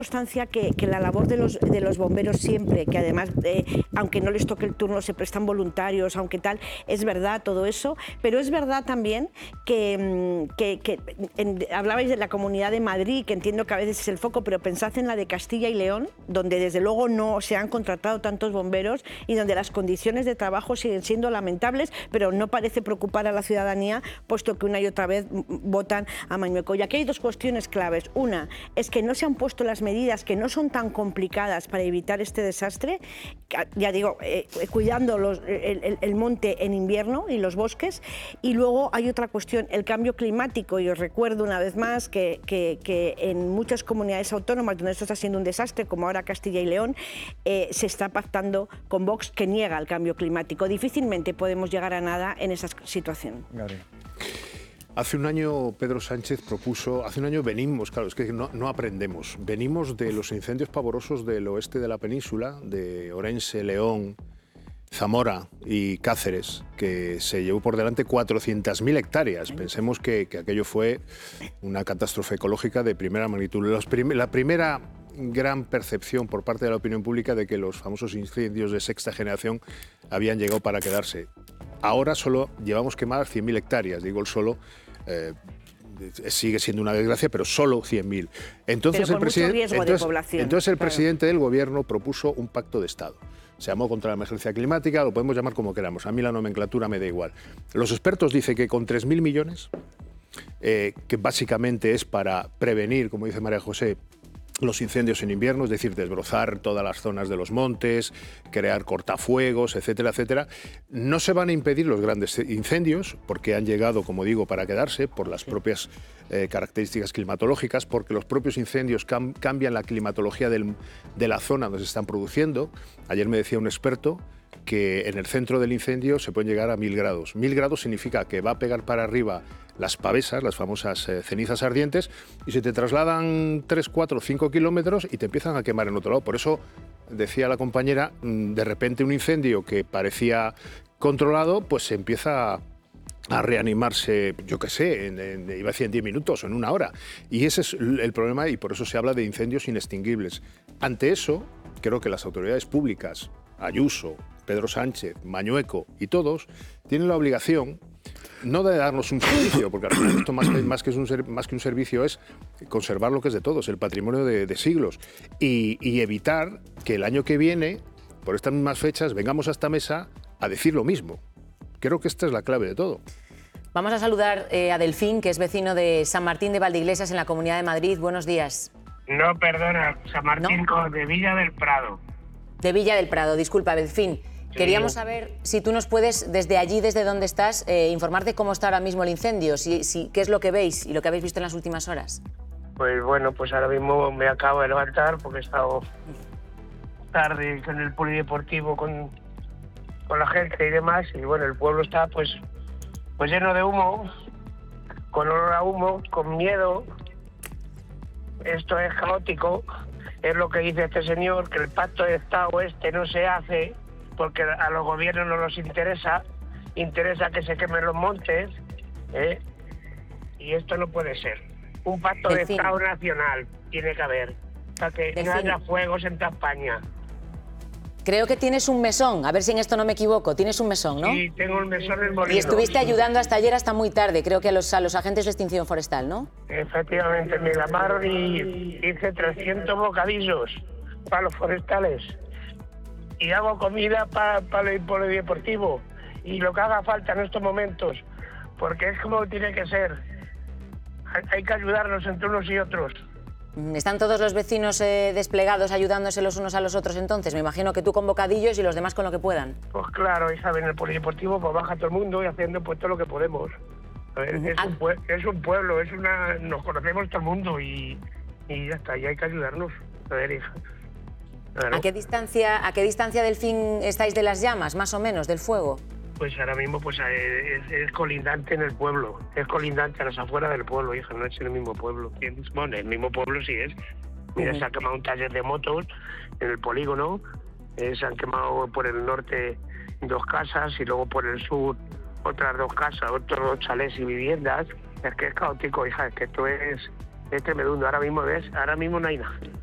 constancia que la labor de los bomberos siempre, que además, aunque no les toque el turno, se prestan voluntarios, aunque tal, es verdad todo eso, pero es verdad también que hablabais de la Comunidad de Madrid, que entiendo que a veces es el foco, pero pensad en la de Castilla y León, donde desde luego no se han contratado tantos bomberos y donde las condiciones de trabajo siguen siendo lamentables, pero no parece preocupar a la ciudadanía, puesto que una y otra vez votan a Mañueco. Y aquí hay dos cuestiones claves. Una es que no se han puesto las medidas que no son tan complicadas para evitar este desastre, ya digo, cuidando el monte en invierno y los bosques. Y luego hay otra cuestión, el cambio climático, y os recuerdo una vez más que en muchas comunidades autónomas donde esto está siendo un desastre, como ahora Castilla y León, se está pactando con Vox, que niega el cambio climático. Difícilmente podemos llegar a nada en esa situación. Gabriel. Hace un año Pedro Sánchez propuso, hace un año venimos, claro, es que no aprendemos, venimos de los incendios pavorosos del oeste de la península, de Orense, León, Zamora y Cáceres, que se llevó por delante 400.000 hectáreas. Pensemos que aquello fue una catástrofe ecológica de primera magnitud. La primera gran percepción por parte de la opinión pública de que los famosos incendios de sexta generación habían llegado para quedarse. Ahora solo llevamos quemadas 100.000 hectáreas, digo el solo, sigue siendo una desgracia, pero solo 100.000. Entonces el presidente del gobierno propuso un pacto de Estado. Se llamó contra la emergencia climática, lo podemos llamar como queramos, a mí la nomenclatura me da igual. Los expertos dicen que con 3.000 millones, que básicamente es para prevenir, como dice María José, los incendios en invierno, es decir, desbrozar todas las zonas de los montes, crear cortafuegos, etcétera, etcétera. No se van a impedir los grandes incendios, porque han llegado, como digo, para quedarse, por las propias características climatológicas, porque los propios incendios cambian la climatología de la zona donde se están produciendo. Ayer me decía un experto que en el centro del incendio se pueden llegar a 1.000 grados. 1.000 grados significa que va a pegar para arriba las pavesas, las famosas cenizas ardientes, y se te trasladan 3, 4, 5 kilómetros y te empiezan a quemar en otro lado. Por eso, decía la compañera, de repente un incendio que parecía controlado, pues se empieza a reanimarse, yo qué sé, iba a decir en 10 minutos o en 1 hora. Y ese es el problema, y por eso se habla de incendios inextinguibles. Ante eso, creo que las autoridades públicas, Ayuso, Pedro Sánchez, Mañueco y todos, tienen la obligación no de darnos un servicio, porque al final esto más que un servicio es conservar lo que es de todos, el patrimonio de siglos, y evitar que el año que viene, por estas mismas fechas, vengamos a esta mesa a decir lo mismo. Creo que esta es la clave de todo. Vamos a saludar a Delfín, que es vecino de San Martín de Valdeiglesias en la Comunidad de Madrid. Buenos días. No, perdona, San Martín, ¿no? De Villa del Prado. De Villa del Prado, disculpa, Delfín. Sí. Queríamos saber si tú nos puedes, desde allí, desde donde estás, informar de cómo está ahora mismo el incendio, qué es lo que veis y lo que habéis visto en las últimas horas. Pues bueno, pues ahora mismo me acabo de levantar porque he estado tarde en el polideportivo con la gente y demás, y bueno, el pueblo está pues lleno de humo, con olor a humo, con miedo. Esto es caótico, es lo que dice este señor, que el pacto de Estado no se hace porque a los gobiernos no les interesa que se quemen los montes, y esto no puede ser. Un pacto de Estado nacional tiene que haber, para que no haya fuegos en toda España. Creo que tienes un mesón, a ver si en esto no me equivoco, tienes un mesón, ¿no? Sí, tengo un mesón en Molino. Y estuviste ayudando hasta ayer hasta muy tarde, creo que a los agentes de extinción forestal, ¿no? Efectivamente, me llamaron y hice 300 bocadillos para los forestales. Y hago comida para el polideportivo y lo que haga falta en estos momentos, porque es como tiene que ser. Hay que ayudarnos entre unos y otros. ¿Están todos los vecinos desplegados ayudándose los unos a los otros entonces? Me imagino que tú con bocadillos y los demás con lo que puedan. Pues claro, hija, en el polideportivo pues baja todo el mundo y haciendo pues todo lo que podemos. A ver, es un pueblo, nos conocemos todo el mundo y ya está, y hay que ayudarnos. A ver, hija. Claro. ¿A qué distancia Delfín estáis de las llamas, más o menos, del fuego? Pues ahora mismo pues es colindante en el pueblo, es colindante a las afueras del pueblo, hija, no es en el mismo pueblo, ¿entiendes? Bueno, el mismo pueblo sí es. Mira, se ha quemado un taller de motos en el polígono, se han quemado por el norte 2 casas y luego por el sur otras 2 casas, otros 2 chalés y viviendas. Es que es caótico, hija, es que esto es tremendo. Ahora mismo no hay nada.